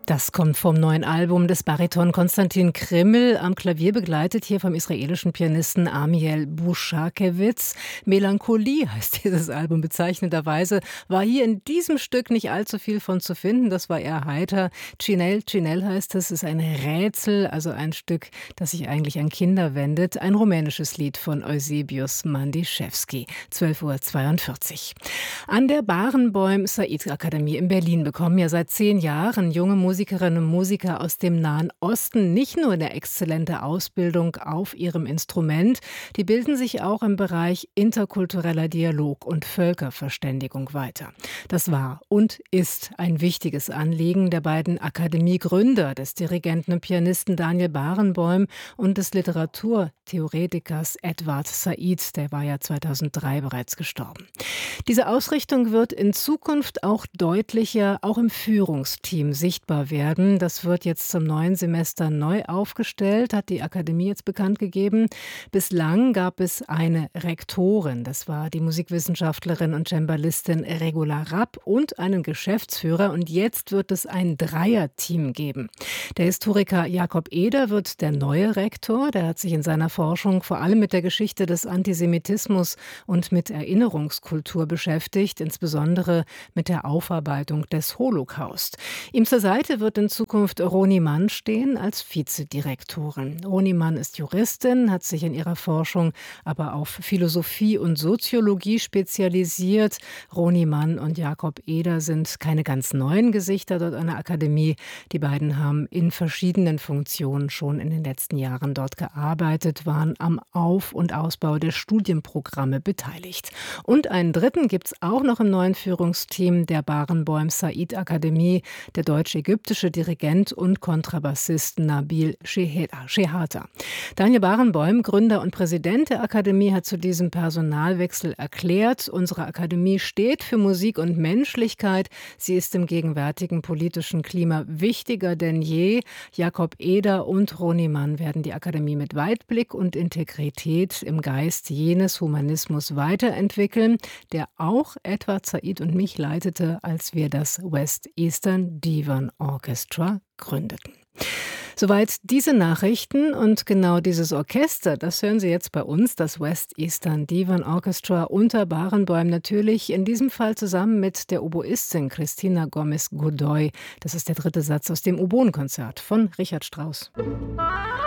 Das kommt vom neuen Album des Bariton Konstantin Krimmel, am Klavier begleitet hier vom israelischen Pianisten Amiel Buschakewitz. Melancholie heißt dieses Album bezeichnenderweise. War hier in diesem Stück nicht allzu viel von zu finden, das war eher heiter. Cinel heißt es, ist ein Rätsel, also ein Stück, das sich eigentlich an Kinder wendet. Ein rumänisches Lied von Eusebius Mandischewski, 12:42 Uhr. An der Barenboim Said Akademie in Berlin bekommen ja seit 10 Jahren junge Musikerinnen und Musiker aus dem Nahen Osten nicht nur eine exzellente Ausbildung auf ihrem Instrument, die bilden sich auch im Bereich interkultureller Dialog und Völkerverständigung weiter. Das war und ist ein wichtiges Anliegen der beiden Akademiegründer, des Dirigenten und Pianisten Daniel Barenboim und des Literaturtheoretikers Edward Said, der war ja 2003 bereits gestorben. Diese Ausrichtung wird in Zukunft auch deutlicher, auch im Führungsteam sichtbar werden. Das wird jetzt zum neuen Semester neu aufgestellt, hat die Akademie jetzt bekannt gegeben. Bislang gab es eine Rektorin, das war die Musikwissenschaftlerin und Cembalistin Regula Rapp, und einen Geschäftsführer. Und jetzt wird es ein Dreierteam geben. Der Historiker Jakob Eder wird der neue Rektor. Der hat sich in seiner Forschung vor allem mit der Geschichte des Antisemitismus und mit Erinnerungskultur beschäftigt, insbesondere mit der Aufarbeitung des Holocaust. Ihm zur Seite wird in Zukunft Roni Mann stehen als Vizedirektorin. Roni Mann ist Juristin, hat sich in ihrer Forschung aber auf Philosophie und Soziologie spezialisiert. Roni Mann und Jakob Eder sind keine ganz neuen Gesichter dort an der Akademie. Die beiden haben in verschiedenen Funktionen schon in den letzten Jahren dort gearbeitet, waren am Auf- und Ausbau der Studienprogramme beteiligt. Und einen dritten gibt es auch noch im neuen Führungsteam der Barenboim Said Akademie, der deutsch-ägyptische Dirigent und Kontrabassist Nabil Shehata. Daniel Barenboim, Gründer und Präsident der Akademie, hat zu diesem Personalwechsel erklärt: Unsere Akademie steht für Musik und Menschlichkeit. Sie ist im gegenwärtigen politischen Klima wichtiger denn je. Jakob Eder und Roni Mann werden die Akademie mit Weitblick und Integrität im Geist jenes Humanismus weiterentwickeln, der auch Edward Said und mich leitete, als wir das West Eastern Divan Orchestra gründeten. Soweit diese Nachrichten, und genau dieses Orchester, das hören Sie jetzt bei uns, das West Eastern Divan Orchestra unter Barenboim, natürlich in diesem Fall zusammen mit der Oboistin Christina Gomez Godoy. Das ist der dritte Satz aus dem Oboenkonzert von Richard Strauss.